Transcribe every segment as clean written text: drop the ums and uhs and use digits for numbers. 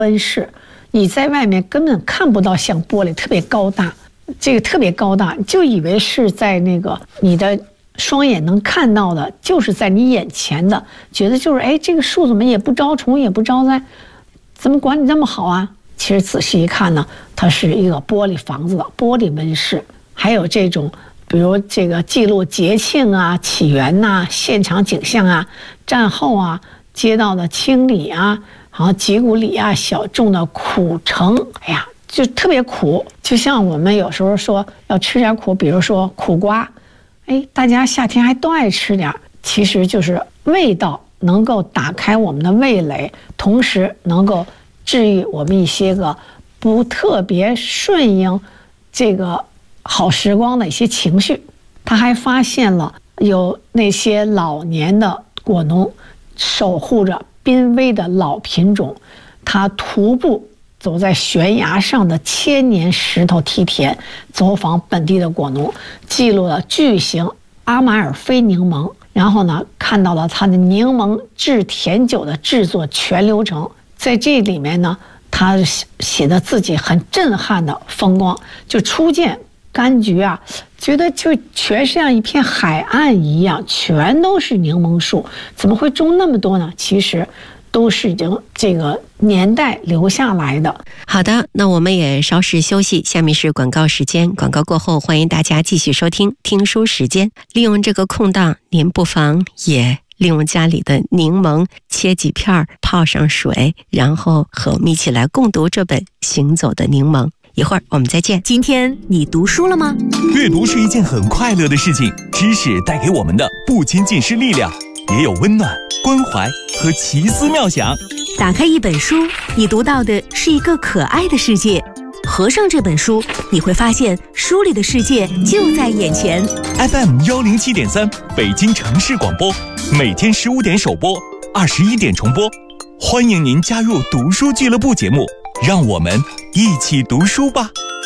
温室，你在外面根本看不到像玻璃特别高大，这个特别高大，就以为是在那个你的双眼能看到的，就是在你眼前的，觉得就是哎，这个树怎么也不招虫也不招灾，怎么管理这么好啊？其实仔细一看呢，它是一个玻璃房子的玻璃温室，还有这种。比如这个记录节庆啊、起源呐、现场景象啊、战后啊、街道的清理啊，然后吉古里啊小众的苦橙，哎呀，就特别苦。就像我们有时候说要吃点苦，比如说苦瓜，哎，大家夏天还都爱吃点，其实就是味道能够打开我们的味蕾，同时能够治愈我们一些个不特别顺应这个好时光的一些情绪。他还发现了有那些老年的果农守护着濒危的老品种，他徒步走在悬崖上的千年石头梯田，走访本地的果农，记录了巨型阿马尔菲柠檬，然后呢，看到了他的柠檬制甜酒的制作全流程。在这里面呢，他写的自己很震撼的风光，就初见柑橘啊，觉得就全是像一片海岸一样，全都是柠檬树，怎么会种那么多呢？其实都是已经这个年代留下来的。 好的，那我们也稍事休息，下面是广告时间。广告过后，欢迎大家继续收听听书时间。利用这个空档，您不妨也利用家里的柠檬切几片，泡上水，然后和我们一起来共读这本《行走的柠檬》。一会儿我们再见。 今天你读书了吗？ 阅读是一件很快乐的事情，知识带给我们的不仅仅是力量，也有温暖、关怀和奇思妙想。 打开一本书，你读到的是一个可爱的世界。合上这本书，你会发现书里的世界就在眼前。 FM 107.3北京城市广播，每天15点首播，21点重播。欢迎您加入读书俱乐部节目，让我们一起读书吧。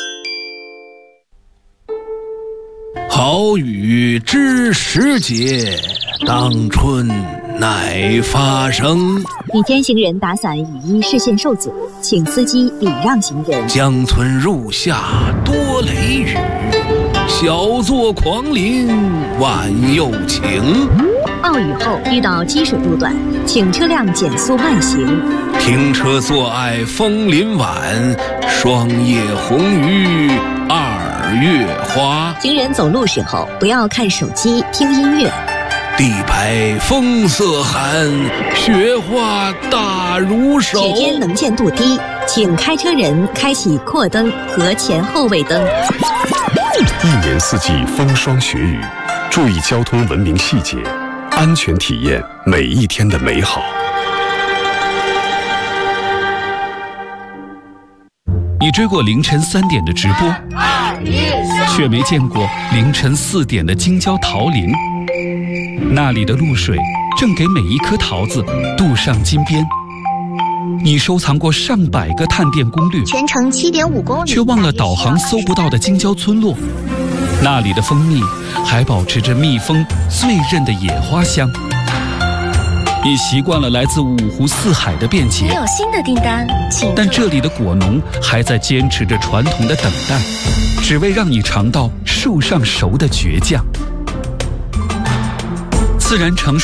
好雨知时节，当春乃发生。 逆天行人打伞雨衣视线受阻，请司机礼让行人。 江村入夏多雷雨，小作狂淋晚又晴。 暴雨后遇到积水路段，请车辆减速慢行。 停车坐爱枫林晚，霜叶红于2月花。 行人走路时候不要看手机听音乐。 地排风色寒，雪花大如手。 雪天能见度低，请开车人开启扩灯和前后尾灯。 一年四季风霜雪雨，注意交通文明细节，安全体验每一天的美好。 你追过凌晨3点的直播，却没见过凌晨4点的京郊桃林。那里的露水正给每一颗桃子镀上金边。你收藏过上百个探店攻略， 全程7.5公里， 却忘了导航搜不到的京郊村落。那里的蜂蜜还保持着蜜蜂最韧的野花香。你习惯了来自5湖4海的便捷， 没有新的订单， 但这里的果农还在坚持着传统的等待，只为让你尝到树上熟的倔强。自然成熟